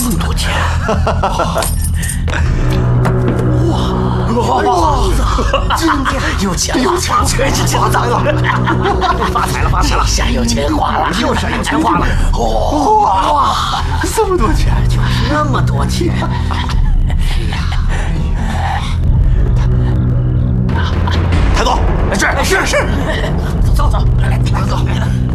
这么多钱！ 哇！今天有钱了，有钱，全是钱财了！发财了，发财了！ 下有钱花了， 又是有钱花了！ 哇！ 这么多钱， 就是那么多钱！ 台总， 是，走，来，走。